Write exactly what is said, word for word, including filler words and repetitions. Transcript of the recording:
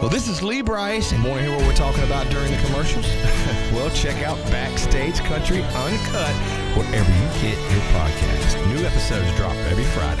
Well, this is Lee Brice, and want to hear what we're talking about during the commercials? Well, check out Backstage Country Uncut wherever you get your podcast. New episodes drop every Friday.